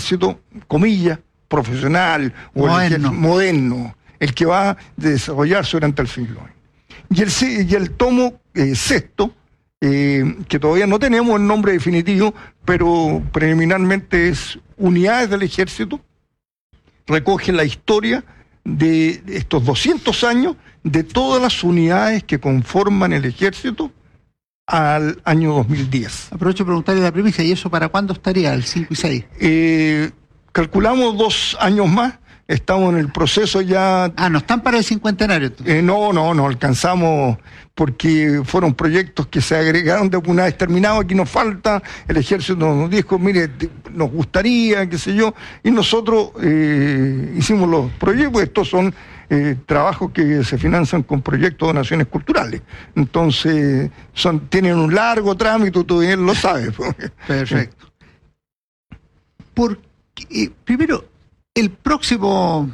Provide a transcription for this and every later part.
ejército, comillas, profesional o moderno, el que va a desarrollarse durante el siglo XX. Y el tomo sexto, que todavía no tenemos el nombre definitivo, pero preliminarmente es Unidades del Ejército, recoge la historia de estos 200 años de todas las unidades que conforman el ejército al año 2010. Aprovecho de preguntarle la primicia, ¿y eso para cuándo estaría, el 5 y 6? Calculamos 2 años más, estamos en el proceso ya... ¿no están para el cincuentenario entonces? No alcanzamos, porque fueron proyectos que se agregaron de una vez terminado, aquí nos falta, el ejército nos dijo, mire, nos gustaría, qué sé yo, y nosotros hicimos los proyectos. Estos son trabajos que se financian con proyectos de donaciones culturales, entonces tienen un largo trámite, tú bien lo sabes. Perfecto. Primero, el próximo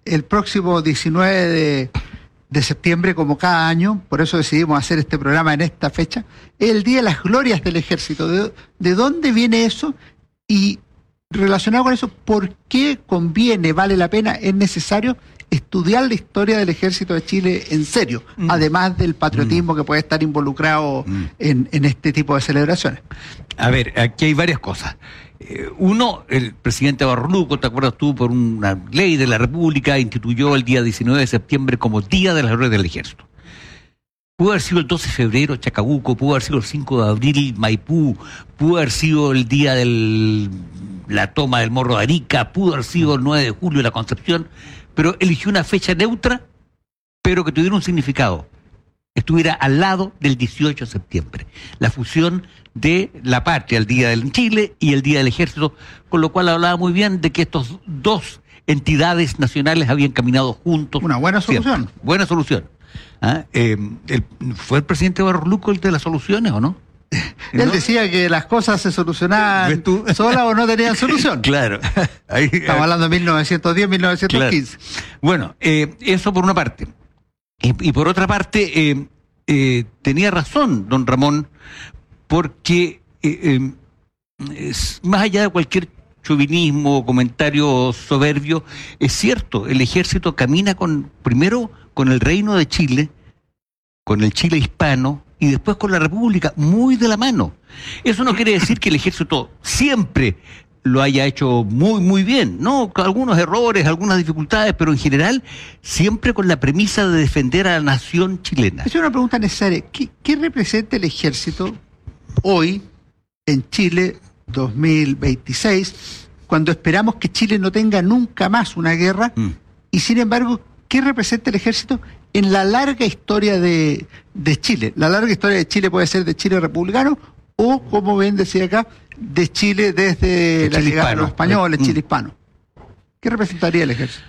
19 de septiembre, como cada año, por eso decidimos hacer este programa en esta fecha, es el Día de las Glorias del Ejército. ¿De dónde viene eso? Y relacionado con eso, ¿por qué conviene, vale la pena, es necesario estudiar la historia del Ejército de Chile en serio, además del patriotismo que puede estar involucrado en este tipo de celebraciones? A ver, aquí hay varias cosas. Uno, el presidente Barro Luco, ¿te acuerdas tú? Por una ley de la República instituyó el día 19 de septiembre como Día de las Glorias del Ejército. Pudo haber sido el 12 de febrero, Chacabuco, pudo haber sido el 5 de abril, Maipú, pudo haber sido el día de la toma del Morro de Arica, pudo haber sido el 9 de julio, la Concepción, pero eligió una fecha neutra, pero que tuviera un significado, estuviera al lado del 18 de septiembre, la fusión de la patria, el Día del Chile y el Día del Ejército, con lo cual hablaba muy bien de que estos dos entidades nacionales habían caminado juntos. Una buena solución. Siempre. Buena solución. ¿Fue el presidente Barro Luco el de las soluciones o no? Él decía que las cosas se solucionaban solas o no tenían solución. Claro. Estamos hablando de 1910, 1915. Claro. Bueno, eso por una parte. Y por otra parte, tenía razón don Ramón, porque más allá de cualquier chauvinismo o comentario soberbio, es cierto, el ejército camina primero con el Reino de Chile, con el Chile hispano, y después con la República, muy de la mano. Eso no quiere decir que el ejército siempre lo haya hecho muy, muy bien, ¿no? Con algunos errores, algunas dificultades, pero en general siempre con la premisa de defender a la nación chilena. Es una pregunta necesaria. ¿Qué representa el ejército hoy en Chile 2026, cuando esperamos que Chile no tenga nunca más una guerra? Y sin embargo, ¿qué representa el ejército en la larga historia de Chile? La larga historia de Chile puede ser de Chile republicano o, como bien decía acá, de Chile desde la llegada de los españoles, Chile hispano. ¿Qué representaría el ejército?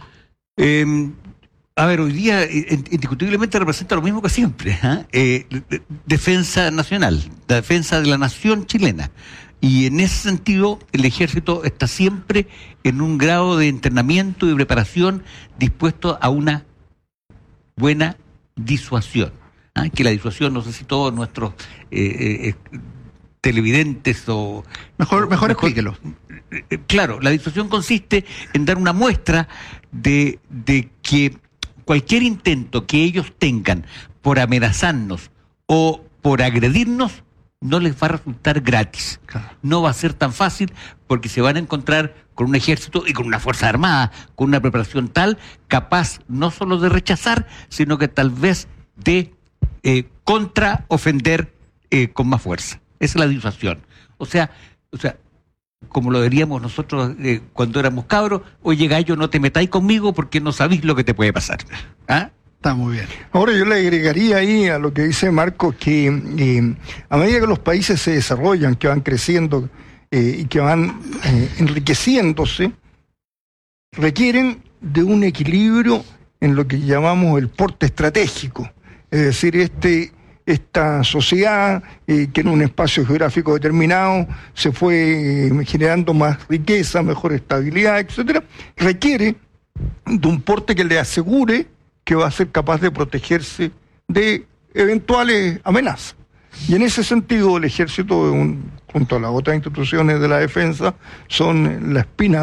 A ver, hoy día indiscutiblemente representa lo mismo que siempre, defensa nacional, la defensa de la nación chilena. Y en ese sentido, el ejército está siempre en un grado de entrenamiento y preparación dispuesto a una buena disuasión. Que la disuasión, no sé si todos nuestros televidentes o... Mejor explíquelo. Claro, la disuasión consiste en dar una muestra de que cualquier intento que ellos tengan por amenazarnos o por agredirnos no les va a resultar gratis. Claro. No va a ser tan fácil porque se van a encontrar con un ejército y con una fuerza armada, con una preparación tal, capaz no solo de rechazar, sino que tal vez de contraofender con más fuerza. Esa es la disuasión. O sea, como lo diríamos nosotros cuando éramos cabros, oye gallo, no te metáis conmigo porque no sabéis lo que te puede pasar. Está muy bien. Ahora yo le agregaría ahí a lo que dice Marcos que a medida que los países se desarrollan, que van creciendo y que van enriqueciéndose, requieren de un equilibrio en lo que llamamos el porte estratégico. Es decir, esta sociedad que en un espacio geográfico determinado se fue generando más riqueza, mejor estabilidad, etcétera, requiere de un porte que le asegure que va a ser capaz de protegerse de eventuales amenazas. Y en ese sentido el ejército, junto a las otras instituciones de la defensa, son la espina